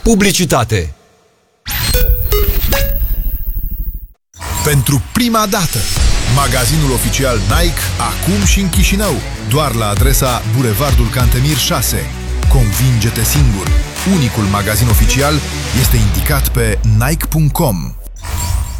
Publicitate. Pentru prima dată, magazinul oficial Nike, acum și în Chișinău, doar la adresa Bulevardul Cantemir 6. Convinge-te singur! Unicul magazin oficial este indicat pe Nike.com.